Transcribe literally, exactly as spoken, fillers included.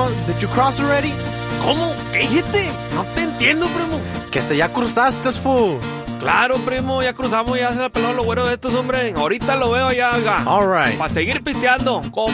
primo. Did you cross already? ¿Cómo? ¿Qué dijiste? No te entiendo, primo. Que se ya cruzaste, fool. Claro, primo, ya cruzamos, ya se la peló los güeros de estos, hombre. Ahorita lo veo ya, haga. All right. Para seguir pisteando. ¿Cómo